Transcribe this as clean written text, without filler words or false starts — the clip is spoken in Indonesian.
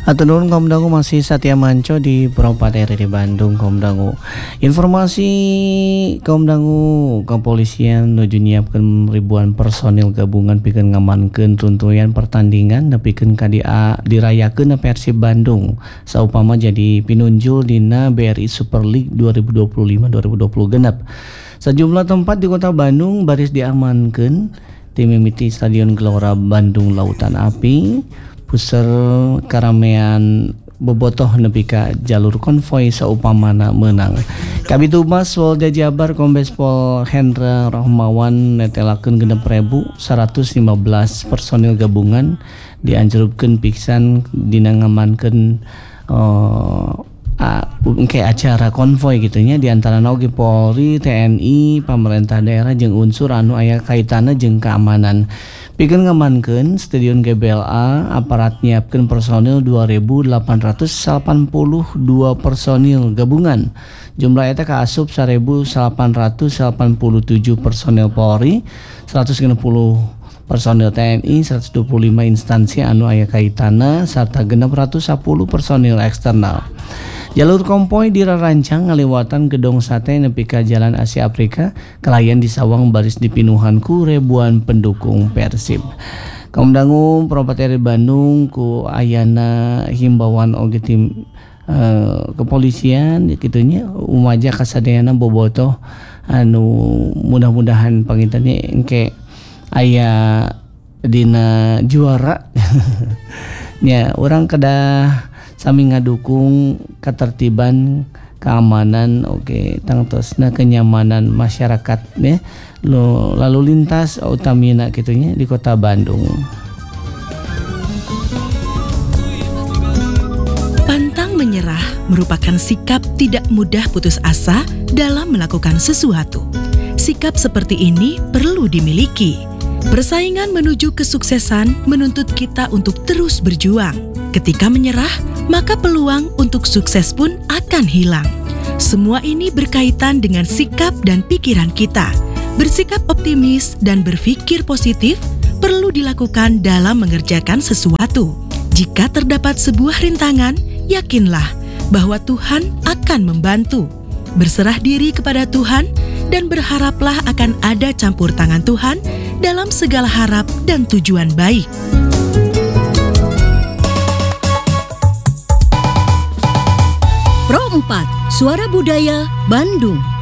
Hatur nuhun kaum dangu masih Satya Manco di Purwokerto di Bandung kaum dangu. Informasi kaum dangu kepolisian nuju nyiapkeun ribuan personil gabungan pikeun ngamankeun runtuyan pertandingan nepikeun KDA dirayakeun Persib Bandung saupama jadi pinunjul dina BRI Super League 2025-2020 genep. Sejumlah tempat di Kota Bandung baris diamankeun tim mimiti Stadion Gelora Bandung Lautan Api puser karamean bobotoh nepi ka jalur konvoy saupamana meunang. Kabid Humas Polda Jabar Kombes Pol Hendra Rahmawan netelakeun 6.115 personil gabungan dianjurkeun piksan dina ngamankeun kayak acara konvoy gitunya di antara oge Polri, TNI, pemerintah daerah jeung unsur anu aya kaitanna jeung keamanan. Pikeun ngamankeun Stadion GBLA aparat nyiapkeun personil 2.882 personil gabungan. Jumlah eta kaasup 1.887 personil Polri, 160 personil TNI, 125 instansi anu aya kaitanna sarta 610 personil eksternal. Jalur konvoy dirarancang ngaliwatan Gedong Sate nepi ka Jalan Asia Afrika kalayan disawang baris dipinuhan ku ribuan pendukung Persib. Kaum dangu Purwokerto Bandung ku ayana himbauan oge tim kepolisian kitunya umaja kasadayana bobotoh anu mudah-mudahan pangintennya engke aya dina juara. Ya, orang kedah sami ngadukung ketertiban keamanan tangtosna kenyamanan masyarakat ya lalu lintas utamina kitunya di Kota Bandung. Pantang menyerah merupakan sikap tidak mudah putus asa dalam melakukan sesuatu. Sikap seperti ini perlu dimiliki. Persaingan menuju kesuksesan menuntut kita untuk terus berjuang. Ketika menyerah, maka peluang untuk sukses pun akan hilang. Semua ini berkaitan dengan sikap dan pikiran kita. Bersikap optimis dan berpikir positif perlu dilakukan dalam mengerjakan sesuatu. Jika terdapat sebuah rintangan, yakinlah bahwa Tuhan akan membantu. Berserah diri kepada Tuhan dan berharaplah akan ada campur tangan Tuhan dalam segala harap dan tujuan baik. Pro 4, Suara Budaya Bandung.